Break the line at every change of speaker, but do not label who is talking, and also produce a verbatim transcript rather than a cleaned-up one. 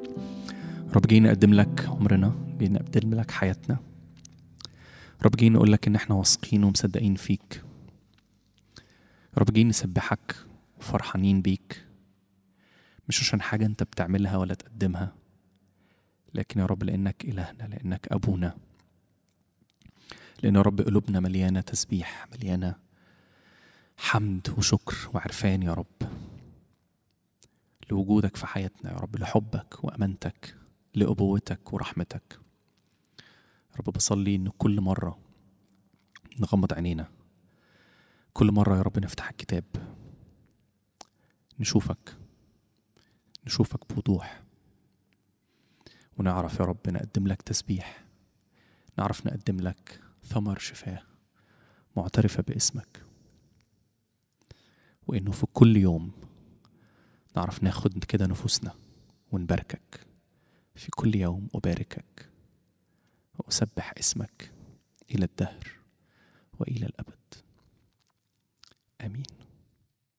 رب جايين نقدم لك عمرنا، جايين نقدم لك حياتنا. رب جايين نقول لك ان احنا واثقين ومصدقين فيك. رب جايين نسبحك وفرحانين بيك، مش عشان حاجة انت بتعملها ولا تقدمها، لكن يا رب لانك الهنا، لانك ابونا، لان يا رب قلوبنا مليانة تسبيح، مليانة حمد وشكر وعرفان يا رب لوجودك في حياتنا، يا رب لحبك وامانتك، لأبوتك ورحمتك. يا رب بصلي ان كل مرة نغمض عينينا، كل مرة يا رب نفتح الكتاب نشوفك نشوفك بوضوح، ونعرف يا رب نقدم لك تسبيح، نعرف نقدم لك ثمر شفاه معترفة باسمك، وإنه في كل يوم نعرف ناخد كده نفوسنا ونباركك. في كل يوم أباركك وأسبح اسمك إلى الدهر وإلى الأبد.